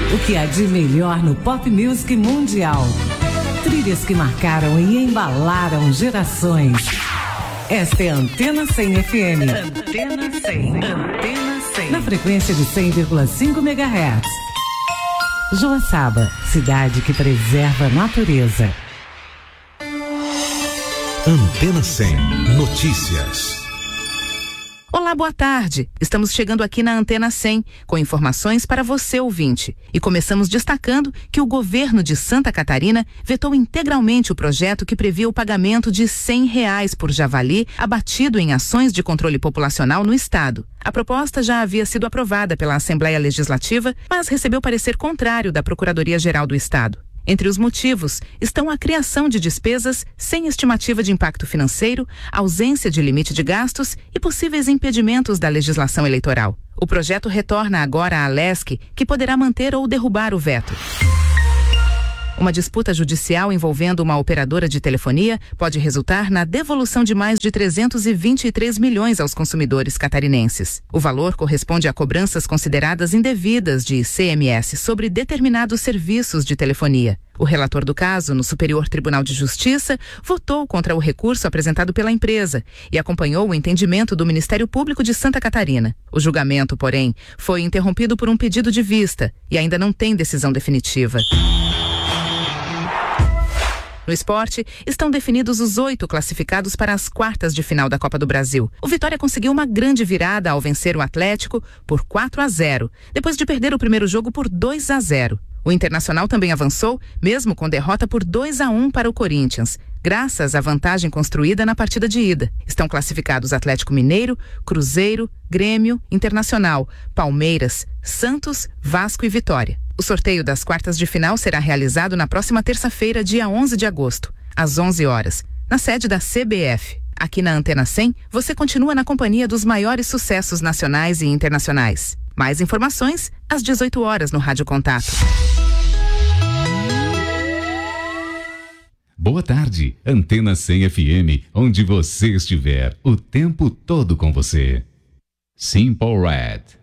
O que há de melhor no pop music mundial. Trilhas que marcaram e embalaram gerações. Esta é a Antena 100 FM. Antena 100. Antena 100. Na frequência de 100,5 MHz. Joaçaba, cidade que preserva a natureza. Antena 100 Notícias. Olá, boa tarde. Estamos chegando aqui na Antena 100 com informações para você, ouvinte. E começamos destacando que o governo de Santa Catarina vetou integralmente o projeto que previa o pagamento de R$100 por javali abatido em ações de controle populacional no estado. A proposta já havia sido aprovada pela Assembleia Legislativa, mas recebeu parecer contrário da Procuradoria-Geral do Estado. Entre os motivos estão a criação de despesas sem estimativa de impacto financeiro, ausência de limite de gastos e possíveis impedimentos da legislação eleitoral. O projeto retorna agora à LESC, que poderá manter ou derrubar o veto. Uma disputa judicial envolvendo uma operadora de telefonia pode resultar na devolução de mais de 323 milhões aos consumidores catarinenses. O valor corresponde a cobranças consideradas indevidas de ICMS sobre determinados serviços de telefonia. O relator do caso, no Superior Tribunal de Justiça, votou contra o recurso apresentado pela empresa e acompanhou o entendimento do Ministério Público de Santa Catarina. O julgamento, porém, foi interrompido por um pedido de vista e ainda não tem decisão definitiva. No esporte, estão definidos os 8 classificados para as quartas de final da Copa do Brasil. O Vitória conseguiu uma grande virada ao vencer o Atlético por 4-0, depois de perder o primeiro jogo por 2-0. O Internacional também avançou, mesmo com derrota por 2-1 para o Corinthians, graças à vantagem construída na partida de ida. Estão classificados Atlético Mineiro, Cruzeiro, Grêmio, Internacional, Palmeiras, Santos, Vasco e Vitória. O sorteio das quartas de final será realizado na próxima terça-feira, dia 11 de agosto, às 11 horas, na sede da CBF. Aqui na Antena 100, você continua na companhia dos maiores sucessos nacionais e internacionais. Mais informações às 18 horas no Rádio Contato. Boa tarde, Antena 100 FM, onde você estiver, o tempo todo com você. Simple Red.